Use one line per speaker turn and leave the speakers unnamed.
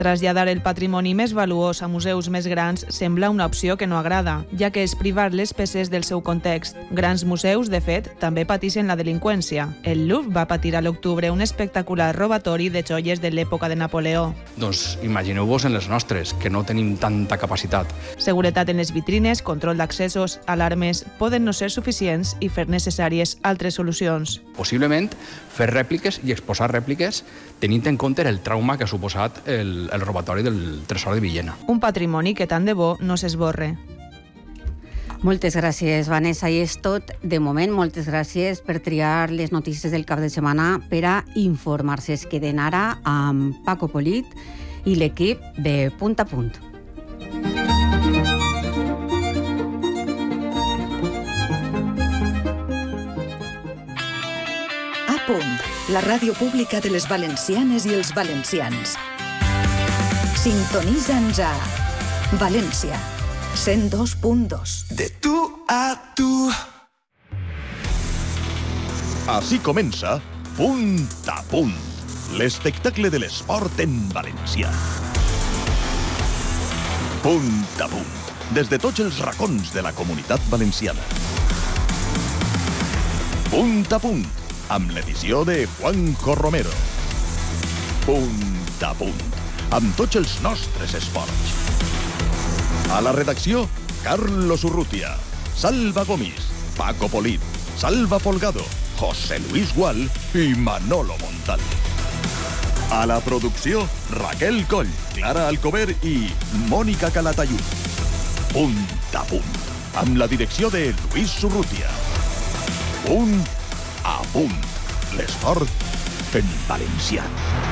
Traslladar el patrimoni més valuós a museus més grans sembla una opció que no agrada, ja que és privar les peces del seu context. Grans museus, de fet, també pateixen la delinqüència. El Louvre va patir a l'octubre un espectacular robatori de joies de l'època de Napoleó.
Doncs imagineu-vos en les nostres, que no tenim tanta capacitat.
Seguretat en les vitrines, control d'accessos, alarmes, poden no ser suficients i fer necessàries altres solucions.
Possiblement fer rèpliques i exposar rèpliques tenint en compte el trauma que ha suposat el robatori del tresor de Villena.
Un patrimoni que tant de bo no s'esborre.
Moltes gràcies, Vanessa. I és tot de moment. Moltes gràcies per triar les notícies del cap de setmana per a informar-se. Es queden ara amb Paco Polit i l'equip de Punt a Punt.
A Punt, la ràdio pública de les valencianes i els valencians. Sintonitza'ns a València 102.2.
De tu a tu. Així comença Punt a Punt, l'espectacle de l'esport en valencià. Punt a Punt, des de tots els racons de la comunitat valenciana. Punt a Punt, amb l'edició de Juanjo Romero. Punt a Punt, amb tots els nostres esports. A la redacció, Carlos Urrutia, Salva Gomis, Paco Polit, Salva Folgado, José Luis Gual i Manolo Montal. A la producció, Raquel Coll, Clara Alcover i Mònica Calatayud. Punt a Punt, amb la direcció de Luis Urrutia. Punt a Punt, l'esport en valencià.